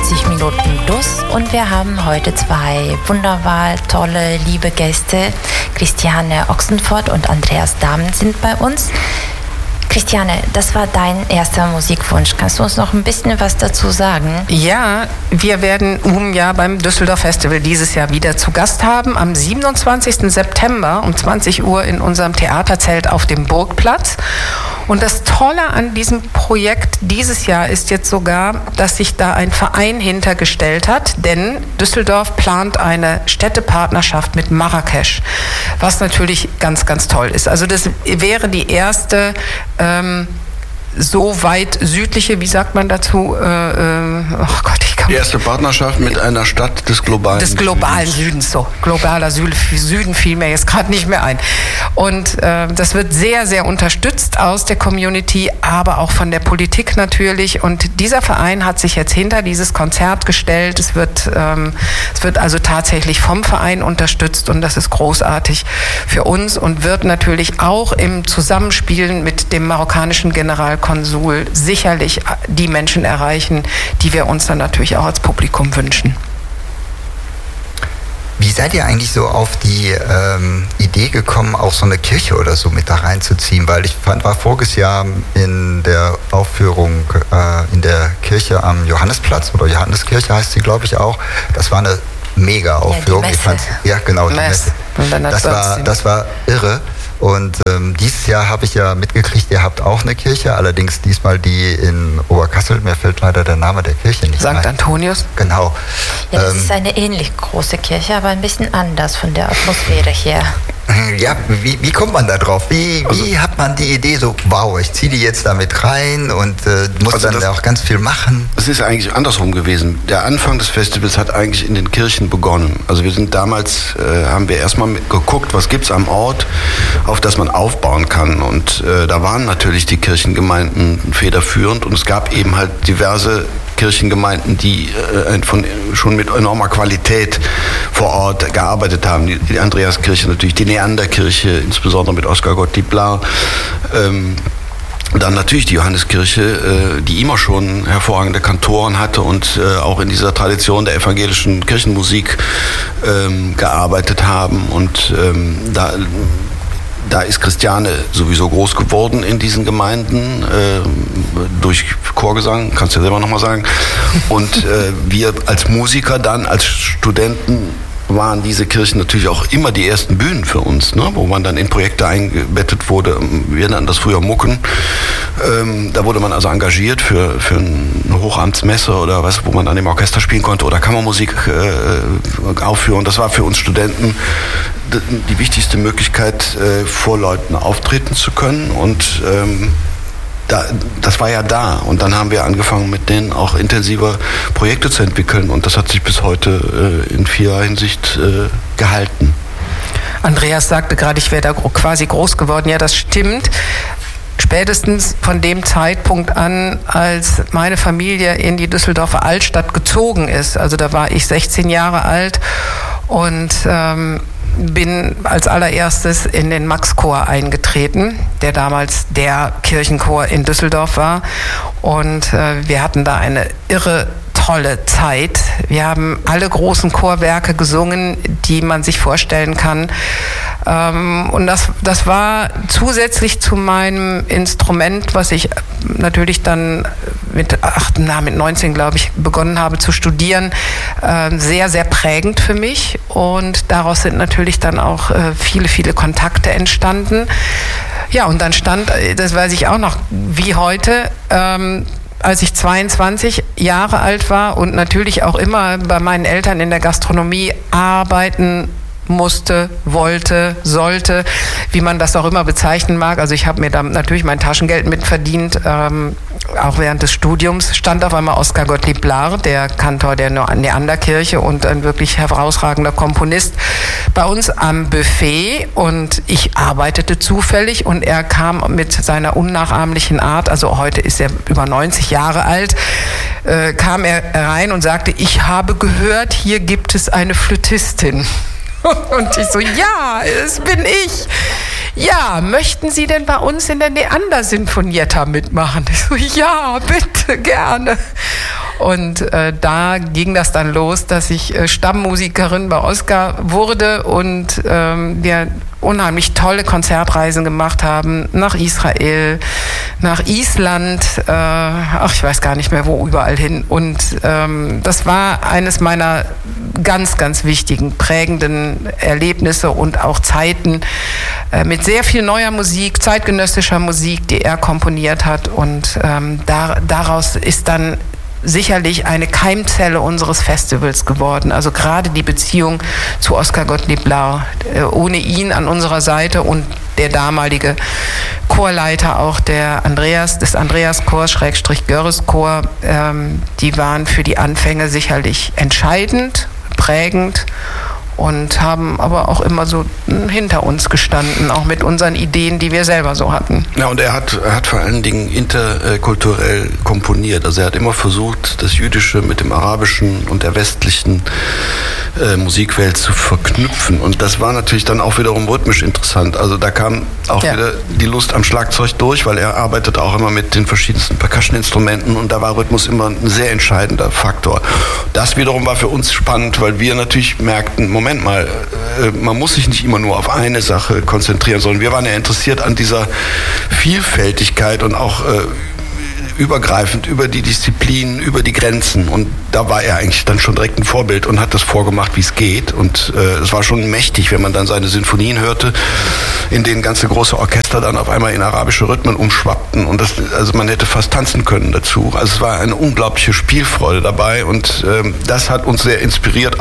90 Minuten Dus und wir haben heute zwei wunderbar tolle, liebe Gäste. Christiane Ochsenfort und Andreas Dahm sind bei uns. Christiane, das war dein erster Musikwunsch. Kannst du uns noch ein bisschen was dazu sagen? Ja, wir werden UMJA beim Düsseldorf Festival dieses Jahr wieder zu Gast haben. Am 27. September um 20 Uhr in unserem Theaterzelt auf dem Burgplatz. Und das Tolle an diesem Projekt dieses Jahr ist jetzt sogar, dass sich da ein Verein hintergestellt hat, denn Düsseldorf plant eine Städtepartnerschaft mit Marrakesch, was natürlich ganz, ganz toll ist. Also das wäre die erste so weit südliche, wie sagt man dazu? Die erste Partnerschaft mit einer Stadt des globalen Südens. So, globaler Süden fiel mir jetzt gerade nicht mehr ein. Und das wird sehr, sehr unterstützt aus der Community, aber auch von der Politik natürlich. Und dieser Verein hat sich jetzt hinter dieses Konzert gestellt. Es wird also tatsächlich vom Verein unterstützt und das ist großartig für uns und wird natürlich auch im Zusammenspiel mit dem marokkanischen Generalkonsul sicherlich die Menschen erreichen, die wir uns dann natürlich auch als Publikum wünschen. Wie seid ihr eigentlich so auf die Idee gekommen, auch so eine Kirche oder so mit da reinzuziehen? Weil ich war voriges Jahr in der Aufführung in der Kirche am Johannesplatz, oder Johanneskirche heißt sie, glaube ich, auch. Das war eine mega Aufführung. Ja, die Messe. Die Messe. Das war irre. Und dieses Jahr habe ich ja mitgekriegt, ihr habt auch eine Kirche, allerdings diesmal die in Oberkassel. Mir fällt leider der Name der Kirche nicht ein. St. Antonius? Genau. Ja, das ist eine ähnlich große Kirche, aber ein bisschen anders von der Atmosphäre her. Ja, wie kommt man da drauf? Wie hat man die Idee so, wow, ich ziehe die jetzt da mit rein und muss dann auch ganz viel machen? Es ist eigentlich andersrum gewesen. Der Anfang des Festivals hat eigentlich in den Kirchen begonnen. Also wir sind damals, haben wir erstmal geguckt, was gibt's am Ort, auf das man aufbauen kann. Und da waren natürlich die Kirchengemeinden federführend und es gab eben halt diverse Kirchengemeinden, die schon mit enormer Qualität vor Ort gearbeitet haben. Die Andreaskirche natürlich, die Neanderkirche, insbesondere mit Oskar Gottlieb Lahr. Dann natürlich die Johanneskirche, die immer schon hervorragende Kantoren hatte und auch in dieser Tradition der evangelischen Kirchenmusik gearbeitet haben. Und da ist Christiane sowieso groß geworden in diesen Gemeinden, durch Chorgesang, kannst du ja selber nochmal sagen. Und wir als Musiker dann, als Studenten, waren diese Kirchen natürlich auch immer die ersten Bühnen für uns, ne? Wo man dann in Projekte eingebettet wurde. Wir nannten das früher Mucken. Da wurde man also engagiert für eine Hochamtsmesse oder was, wo man dann im Orchester spielen konnte oder Kammermusik aufführen. Das war für uns Studenten die wichtigste Möglichkeit, vor Leuten auftreten zu können. Und das war ja da. Und dann haben wir angefangen, mit denen auch intensiver Projekte zu entwickeln. Und das hat sich bis heute in vieler Hinsicht gehalten. Andreas sagte gerade, ich wäre da quasi groß geworden. Ja, das stimmt. Spätestens von dem Zeitpunkt an, als meine Familie in die Düsseldorfer Altstadt gezogen ist. Also da war ich 16 Jahre alt und bin als allererstes in den Maxchor eingetreten, der damals der Kirchenchor in Düsseldorf war. Und wir hatten da eine irre tolle Zeit. Wir haben alle großen Chorwerke gesungen, die man sich vorstellen kann. Und das war zusätzlich zu meinem Instrument, was ich natürlich dann mit 19, glaube ich, begonnen habe zu studieren, sehr, sehr prägend für mich. Und daraus sind natürlich dann auch viele, viele Kontakte entstanden. Ja, und dann stand, das weiß ich auch noch, wie heute, als ich 22 Jahre alt war und natürlich auch immer bei meinen Eltern in der Gastronomie arbeiten musste, wollte, sollte, wie man das auch immer bezeichnen mag. Also ich habe mir da natürlich mein Taschengeld mitverdient, auch während des Studiums. Stand auf einmal Oskar Gottlieb Lahr, der Kantor der Neanderkirche und ein wirklich herausragender Komponist, bei uns am Buffet und ich arbeitete zufällig und er kam mit seiner unnachahmlichen Art, also heute ist er über 90 Jahre alt, kam er rein und sagte, ich habe gehört, hier gibt es eine Flötistin. Und ich so, ja, es bin ich. Ja, möchten Sie denn bei uns in der Neander-Sinfonietta mitmachen? Ich so, ja, bitte, gerne. Und da ging das dann los, dass ich Stammmusikerin bei Oskar wurde und wir unheimlich tolle Konzertreisen gemacht haben, nach Israel, nach Island, ich weiß gar nicht mehr wo, überall hin. Und das war eines meiner ganz, ganz wichtigen, prägenden Erlebnisse und auch Zeiten mit sehr viel neuer Musik, zeitgenössischer Musik, die er komponiert hat. Und daraus ist dann sicherlich eine Keimzelle unseres Festivals geworden. Also gerade die Beziehung zu Oskar Gottlieb Lau. Ohne ihn an unserer Seite und der damalige Chorleiter auch des Andreas-Chors, Görres-Chor, die waren für die Anfänge sicherlich entscheidend, prägend und haben aber auch immer so hinter uns gestanden, auch mit unseren Ideen, die wir selber so hatten. Ja, und er hat vor allen Dingen interkulturell komponiert. Also er hat immer versucht, das Jüdische mit dem Arabischen und der westlichen Musikwelt zu verknüpfen. Und das war natürlich dann auch wiederum rhythmisch interessant. Also da kam auch wieder die Lust am Schlagzeug durch, weil er arbeitete auch immer mit den verschiedensten Percussion-Instrumenten und da war Rhythmus immer ein sehr entscheidender Faktor. Das wiederum war für uns spannend, weil wir natürlich merkten, Moment mal, man muss sich nicht immer nur auf eine Sache konzentrieren, sondern wir waren ja interessiert an dieser Vielfältigkeit und auch übergreifend über die Disziplinen, über die Grenzen. Und da war er eigentlich dann schon direkt ein Vorbild und hat das vorgemacht, wie es geht. Und es war schon mächtig, wenn man dann seine Sinfonien hörte, in denen ganze große Orchester dann auf einmal in arabische Rhythmen umschwappten. Und also man hätte fast tanzen können dazu. Also es war eine unglaubliche Spielfreude dabei und das hat uns sehr inspiriert,